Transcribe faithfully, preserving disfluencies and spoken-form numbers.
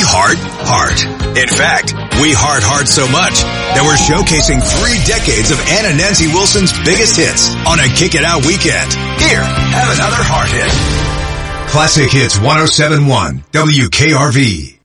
Heart Heart. In fact, we heart heart so much that we're showcasing three decades of Anna Nancy Wilson's biggest hits on a Kick It Out weekend. Here, have another heart hit. Classic Hits one oh seven point one W K R V.